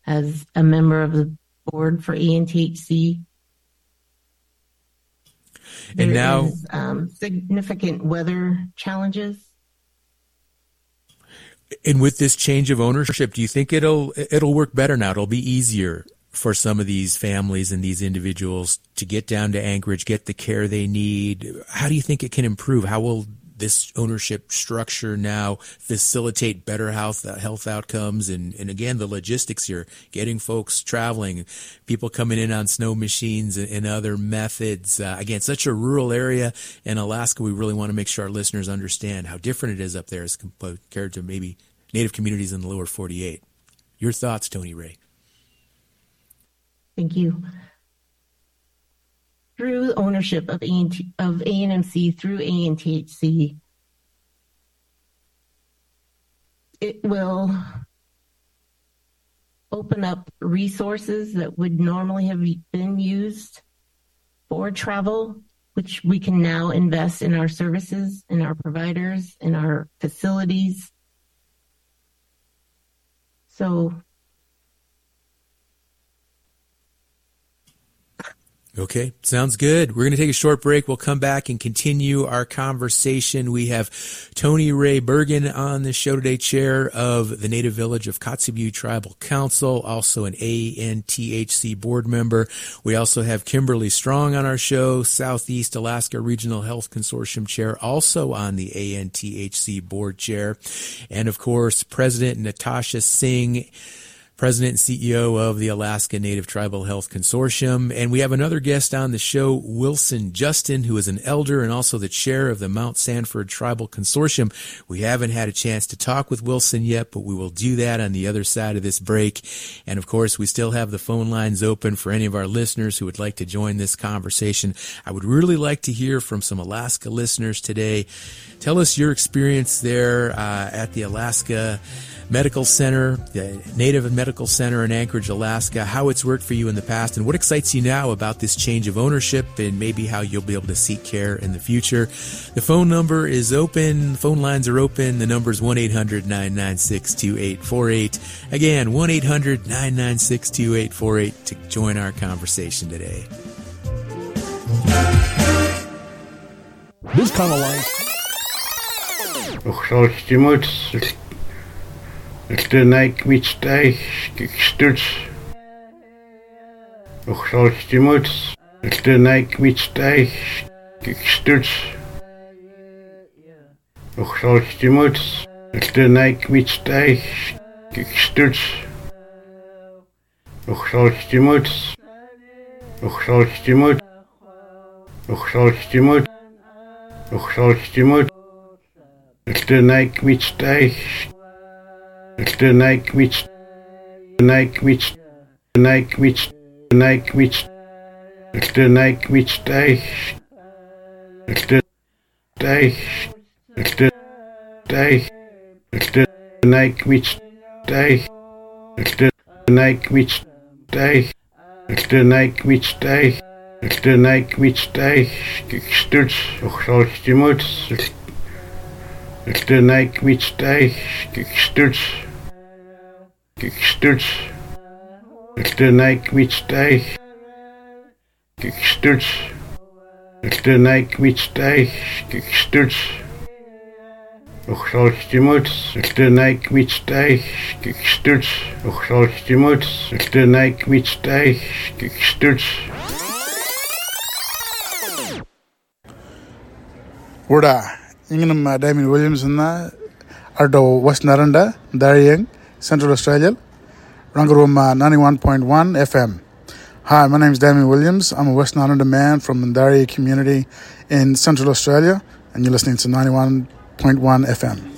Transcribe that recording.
as a member of the board for ANTHC. And now, significant weather challenges. And with this change of ownership, do you think it'll work better now? It'll be easier for some of these families and these individuals to get down to Anchorage, get the care they need. How do you think it can improve? How will this ownership structure now facilitate better health outcomes? And again, the logistics here, getting folks traveling, people coming in on snow machines and other methods. Again, such a rural area in Alaska. We really want to make sure our listeners understand how different it is up there as compared to maybe Native communities in the lower 48. Your thoughts, Tony Ray? Thank you. Through ownership of ANMC through ANTHC, it will open up resources that would normally have been used for travel, which we can now invest in our services, in our providers, in our facilities. So, okay, sounds good. We're going to take a short break. We'll come back and continue our conversation. We have Tony Ray Bergen on the show today, chair of the Native Village of Kotzebue Tribal Council, also an ANTHC board member. We also have Kimberly Strong on our show, Southeast Alaska Regional Health Consortium chair, also on the ANTHC board chair. And of course, President Natasha Singh, President and CEO of the Alaska Native Tribal Health Consortium. And we have another guest on the show, Wilson Justin, who is an elder and also the chair of the Mount Sanford Tribal Consortium. We haven't had a chance to talk with Wilson yet, but we will do that on the other side of this break. And of course, we still have the phone lines open for any of our listeners who would like to join this conversation. I would really like to hear from some Alaska listeners today. Tell us your experience there at the Alaska Medical Center, the Native Medical Center in Anchorage, Alaska, how it's worked for you in the past, and what excites you now about this change of ownership and maybe how you'll be able to seek care in the future. The phone number is open. The phone lines are open. The number is 1-800-996-2848. Again, 1-800-996-2848 to join our conversation today. This kind of life. Het de nek met stijg, ik stuts. Och zoals je moet. Het de nek met stijg, ik stuts. Och zoals je moet. Het de nek met stijg, ik stuts. Och zoals je moet. Och zoals je moet. Och zoals je moet. Och zoals je moet. Het de nek met stijg. The Nike meets, the Nike meets, the Nike meets, the Nike meets, the Nike meets Deich, the Deich, the Deich, the Nike meets Deich, the Nike meets Deich, the Nike meets Deich, the Nike meets Deich, stuts, och zoals je moet, the Nike meets Deich, stuts. Ik stuts, het de nek met stijg. Ik stuts, het de nek met stijg. Ik stuts. Och zoals je moet, het de nek met stijg. Ik stuts. Och zoals je moet, het de nek met stijg. Ik stuts. Woorda, Ingenum Damien Williams in Ardo West Naranda, Darien, Central Australia, Rangaroom 91.1 FM. Hi, my name is Damien Williams. I'm a West Naranda man from Mindarie community in Central Australia, and you're listening to 91.1 FM.